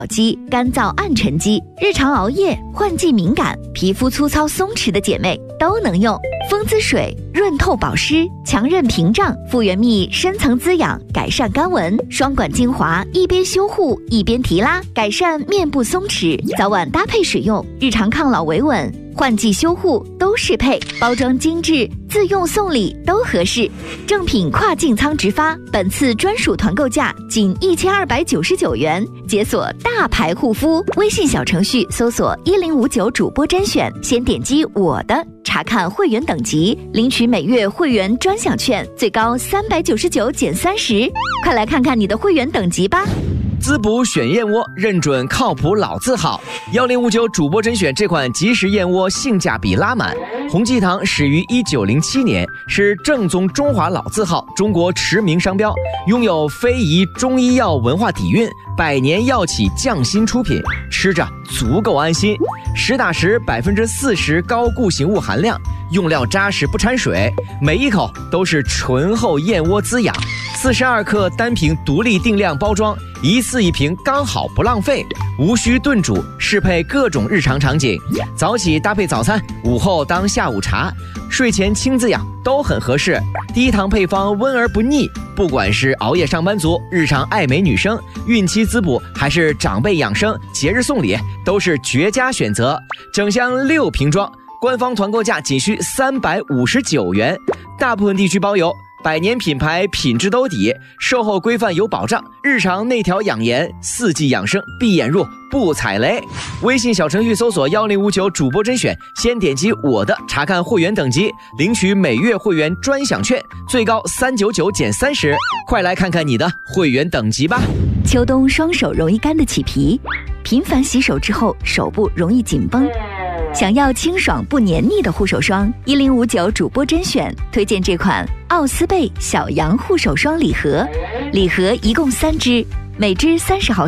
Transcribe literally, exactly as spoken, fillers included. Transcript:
肌、干燥暗沉肌、日常熬夜、换季敏感、皮肤粗糙松弛的姐妹都能用。蜂滋水润透保湿，强韧屏障，复原蜜深层滋养，改善干纹。双管精华一边修护一边提拉，改善面部松弛，早晚搭配使用，日常抗老维稳，换季修护都适配，包装精致，自用送礼都合适。正品跨境仓直发，本次专属团购价仅一千二百九十九元，解锁大牌护肤。微信小程序搜索一零五九主播甄选，先点击我的，查看会员等级，领取每月会员专享券，最高三百九十九减三十。快来看看你的会员等级吧。 滋补选燕窝，认准靠谱老字号。一零五九主播甄选这款即食燕窝性价比拉满。洪记堂始于一九零七年，是正宗中华老字号，中国驰名商标，拥有非遗中医药文化底蕴，百年药企匠心出品，吃着足够安心。实打实百分之四十高固形物含量，用料扎实不掺水，每一口都是醇厚燕窝滋养。四十二克单瓶独立定量包装，一次一瓶刚好不浪费，无需炖煮，适配各种日常场景。早起搭配早餐，午后当下午茶，睡前轻滋养都很合适。低糖配方温而不腻，不管是熬夜上班族、日常爱美女生、孕期滋补，还是长辈养生、节日送礼，都是绝佳选择。整箱六瓶装，官方团购价仅需三百五十九元，大部分地区包邮。百年品牌，品质兜底，售后规范有保障，日常内调养颜，四季养生，闭眼入不踩雷。微信小程序搜索一零五九主播甄选，先点击我的，查看会员等级，领取每月会员专享券，最高三百九十九减三十。快来看看你的会员等级吧。 秋冬双手容易干的起皮，频繁洗手之后手部容易紧绷，想要清爽不黏腻的护手霜，一零五九主播甄选推荐这款奥斯贝小羊护手霜礼盒，礼盒一共三支，每支三十毫升。